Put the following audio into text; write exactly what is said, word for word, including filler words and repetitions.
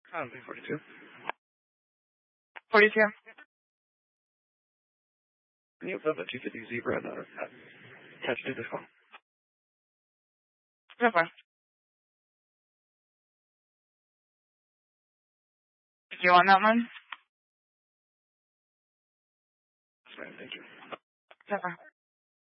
Um, forty-two. forty-two. Can you flip a two fifty Zebra and uh, attach to this call? No problem. Do you want that one? That's fine, thank you. No problem.